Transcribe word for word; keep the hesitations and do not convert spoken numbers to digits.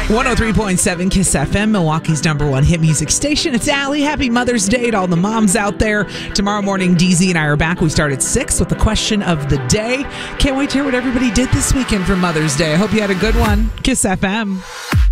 one oh three point seven Kiss F M, Milwaukee's number one hit music station. It's Allie. Happy Mother's Day to all the moms out there. Tomorrow morning, D Z and I are back. We start at six with the question of the day. Can't wait to hear what everybody did this weekend for Mother's Day. I hope you had a good one. Kiss F M.